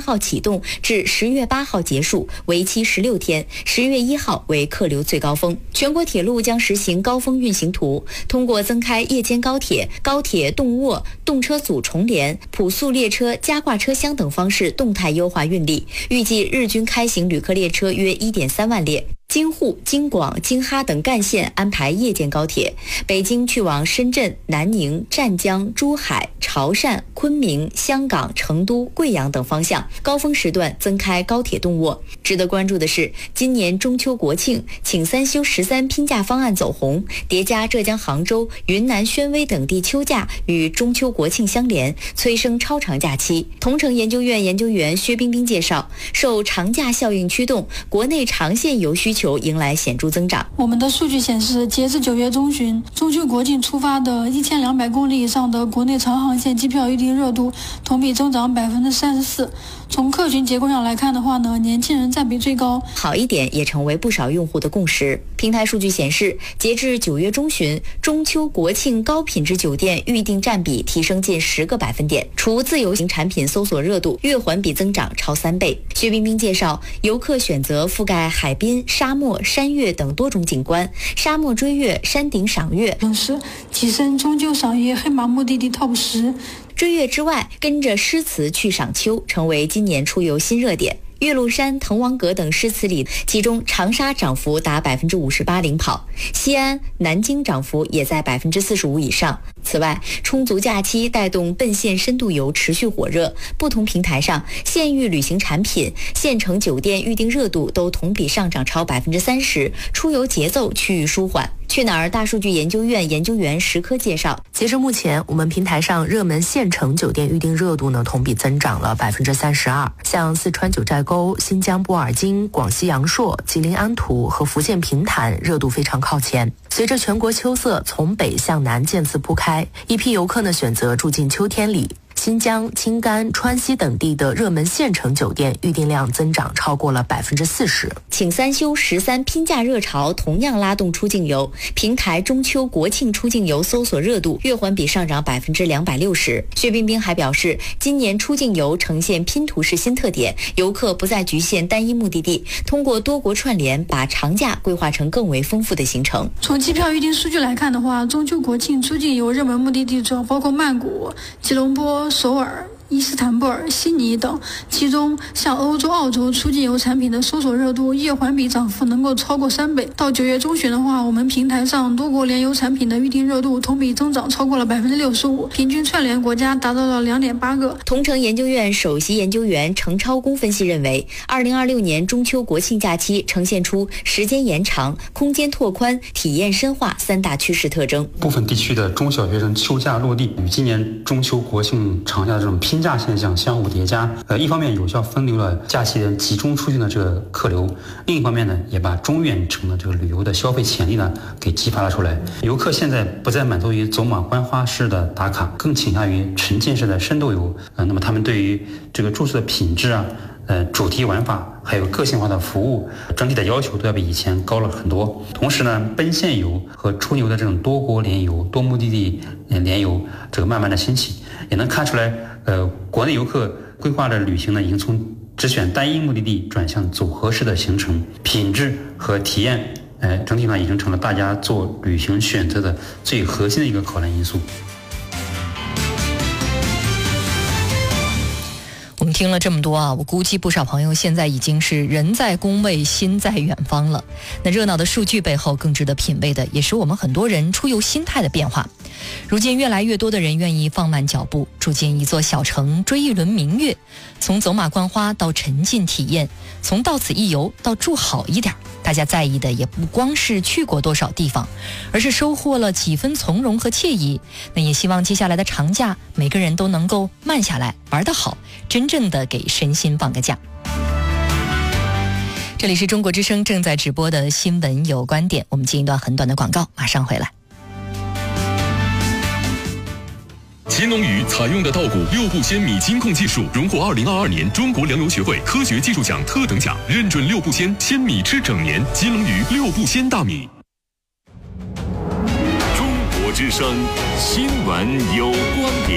号启动至10月8号结束，为期16天，10月1号为客流最高峰。全国铁路将实行高峰运行图，通过增开夜间高铁、高铁动卧、动车组重联、普速列车、加挂车厢等方式动态优化运力，预计日均开行旅客列车约1.3万列。京沪、京广、京哈等干线安排夜间高铁，北京去往深圳、南宁、湛江、珠海、潮汕、昆明、香港、成都、贵阳等方向，高峰时段增开高铁动卧。值得关注的是，今年中秋国庆请3休13拼假方案走红，叠加浙江杭州、云南宣威等地秋假与中秋国庆相连，催生超长假期。同城研究院研究员薛冰冰介绍，受长假效应驱动，国内长线游需求迎来显著增长。 我们的数据显示，截至9月中旬，中秋国庆出发的1200公里以上的国内长航线机票预订热度同比增长34%。从客群结构上来看的话呢，年轻人占比最高。 好一点也成为不少用户的共识。平台数据显示，截至9月中旬，中秋国庆高品质酒店预订占比提升近10个百分点，除自由行产品搜索热度月环比增长超3倍。薛冰冰介绍，游客选择覆盖海滨、沙漠、山岳等多种景观，沙漠追月、山顶赏月同时跻身中秋赏月黑马目的地 TOP 10。 追月之外，跟着诗词去赏秋成为今年出游新热点。岳麓山、滕王阁等诗词里，其中长沙涨幅达58%领跑，西安、南京涨幅也在45%以上。此外，充足假期带动奔现深度游持续火热，不同平台上县域旅行产品、县城酒店预订热度都同比上涨超30%，出游节奏趋于舒缓。去哪儿大数据研究院研究员石科介绍， 截至目前，我们平台上热门县城酒店预订热度呢同比增长了32%，像四川九寨沟、新疆布尔津、广西阳朔、吉林安图和福建平潭热度非常靠前。随着全国秋色从北向南渐次铺开，一批游客呢选择住进秋天里。新疆、青甘、川西等地的热门县城酒店预订量增长超过了40%。 请3休13拼假热潮同样拉动出境游，平台中秋国庆出境游搜索热度月环比上涨260%。薛冰冰还表示，今年出境游呈现拼图式新特点，游客不再局限单一目的地，通过多国串联，把长假规划成更为丰富的行程。 从机票预订数据来看的话，中秋国庆出境游热门目的地主要包括曼谷、吉隆坡、首尔、伊斯坦布尔、悉尼等，其中像欧洲、澳洲出境游产品的搜索热度月环比涨幅能够超过3倍。到9月中旬的话，我们平台上多国联游产品的预订热度同比增长超过了65%，平均串联国家达到了2.8个。 同城研究院首席研究员程超公分析认为，2026年中秋国庆假期呈现出时间延长、空间拓宽、体验深化3大趋势特征。 部分地区的中小学生休假落地，与今年中秋国庆长假的这种拼假现象相互叠加，一方面有效分流了假期人集中出境的这个客流，另一方面呢，也把中远程的这个旅游的消费潜力呢给激发了出来。游客现在不再满足于走马观花式的打卡，更倾向于沉浸式的深度游。那么他们对于这个住宿的品质啊、主题玩法还有个性化的服务，整体的要求都要比以前高了很多。同时呢，奔现游和出游的这种多国联游、多目的地联游，这个慢慢的兴起，也能看出来，国内游客规划的旅行呢，已经从只选单一目的地转向组合式的行程，品质和体验，整体上已经成了大家做旅行选择的最核心的一个考量因素。 我们听了这么多啊，我估计不少朋友现在已经是人在宫位心在远方了。那热闹的数据背后更值得品味的也是我们很多人出游心态的变化。如今越来越多的人愿意放慢脚步，住进一座小城，追一轮明月，从走马观花到沉浸体验，从到此一游到住好一点。大家在意的也不光是去过多少地方，而是收获了几分从容和惬意。那也希望接下来的长假，每个人都能够慢下来，玩得好，真正的给身心放个假。这里是中国之声正在直播的新闻有观点，我们进一段很短的广告，马上回来。 乾隆鱼采用的稻谷6步鲜米金控技术，荣获2022年中国粮油学会科学技术奖特等奖，认准6步鲜，鲜米吃整年。金龙鱼6步鲜大米。 中国之声新闻有观点。